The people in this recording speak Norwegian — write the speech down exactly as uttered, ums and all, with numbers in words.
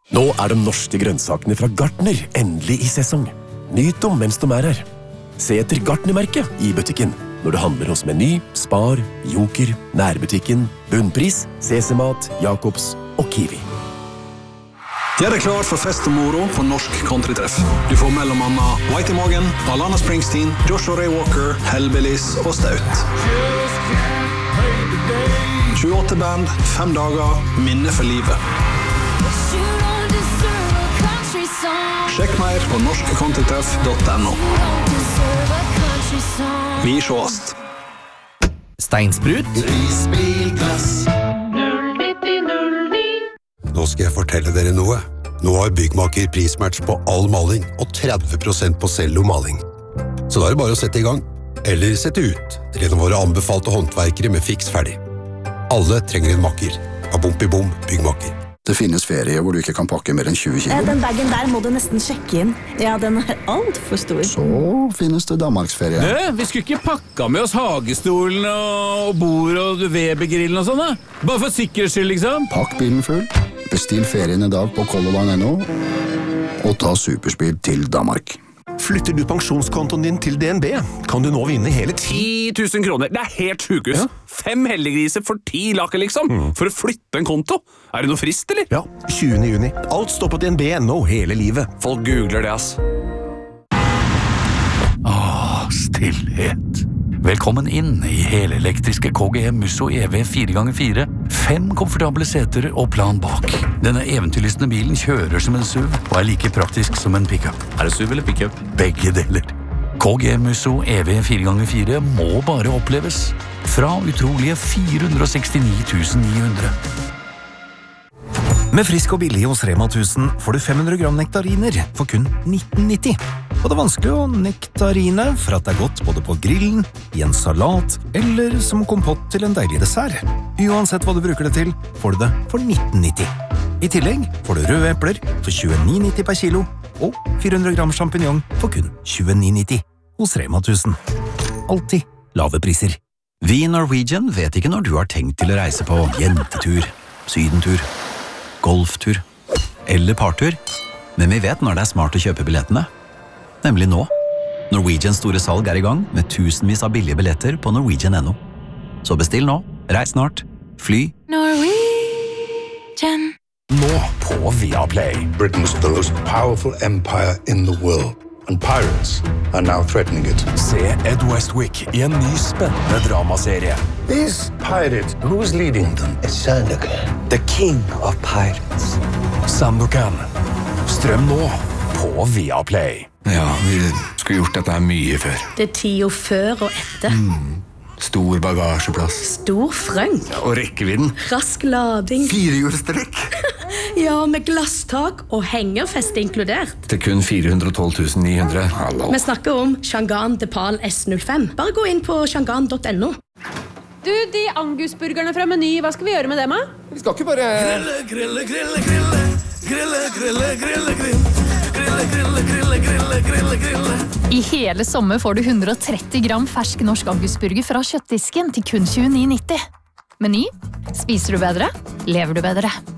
Nå er de norske grønnsakene fra Gartner endelig i sesong. Nyt dem mens de er her. Se etter Gartner-merket i butikken når du handler hos Meny, Spar, Joker, Nærbutikken, Bunnpris, C C-mat, Jacobs og Kiwi. Gjør deg klar for fest og moro på Norsk Countrytreff. Du får mellom annet White i Magen, Alana Springsteen, Joshua Ray Walker, Hellbillies og Staut. tjueåtte band, fem dager, minne for livet. Sjekk mer på norsk countrytreff punktum no. Vi sjåast. Steinsprut. Nå skal jeg fortelle dere noe. Nå har Byggmaker prismatch på all maling og tretti prosent på cello maling. Så da er det bare å sette i gang. Eller sette ut til en av våre anbefalte håndverkere med fiks ferdig. Alle trenger en makker. Av bom i bom, Byggmaker. Det finnes ferie hvor du ikke kan pakke mer enn tjue kilo. Den bagen der må du nesten sjekke inn. Ja, den er alt for stor. Så finnes det Danmarksferie. Du, vi skulle ikke pakka med oss hagestolen og bord og Weber-grillen og sånn da? Bare for sikkerhets skyld, liksom. Pakk bilen full. Bestill ferien i dag på color line punktum no og ta superspeed til Danmark. Flytter du pensjonskontoen din til D N B, kan du nå vinne hele ti tusen kroner. Det er helt sjukehus. Ja. Fem heldiggriser for ti laker, liksom. Mm. For å flytte en konto. Er det noe frist, eller? Ja, tjuende juni. Alt står på D N B nå hele livet. Folk googler det, ass. Åh, stillhet. Velkommen inn i helelektriske K G M Musso E V fire ganger fire. Fem komfortable seter og plan bak. Denne eventyrlystne bilen kjører som en S U V og er like praktisk som en pickup. Er det S U V eller pickup? Begge deler. K G M Musso E V fire ganger fire må bare oppleves. Fra utrolige fire hundre og sekstini tusen ni hundre. Med frisk og billig hos Rema tusen får du fem hundre gram nektariner for kun nitten nitti. Og det er vanskelig å nektarine for at det er godt både på grillen, i en salat eller som kompott til en deilig dessert. Uansett hva du bruker det til, får du det for nitten nitti. I tillegg får du røde epler for tjueni nitti per kilo og fire hundre gram champignon for kun tjueni nitti hos Rema tusen. Alltid lave priser. Vi i Norwegian vet ikke når du har tenkt til å reise på jentetur, sydentur, golftur eller partur, men vi vet når det er smart å kjøpe billettene. Nemlig nå. Norwegians store salg er i gang med tusenvis av billige billetter på norwegian punktum no. Så bestill nå, reis snart, fly. Norwegian. Nå på Viaplay. Britain's the most powerful empire in the world, and pirates are now threatening it. Se Ed Westwick i en ny spennende dramaserie. These pirates, who's leading them? It's Sandokan, the king of pirates. Sandokan. Strøm nå på Viaplay. Ja, vi skulle gjort dette mye før. Det er tida før og etter. Mm. Stor bagasjeplass. Stor frøng. Ja, og rekkevidden. Rask lading. Firehjulstrekk. Ja, med glasstak og hengerfeste inkludert. Til kun fire hundre og tolv tusen ni hundre. Hallo. Vi snakker om Shangan Depal S null fem. Bare gå inn på shangan punktum no. Du, de angusburgerne fra Meny, hva skal vi gjøre med dem, da? Vi skal ikke bare... Grille, grille, grille, grille. Grille, grille, grille, grille. Grille, grille, grille, grille, grille, grille. I hele sommer får du hundre og tretti gram fersk norsk angusburger fra kjøttdisken til kun tjueni nitti. Meny. Spiser du bedre? Lever du bedre?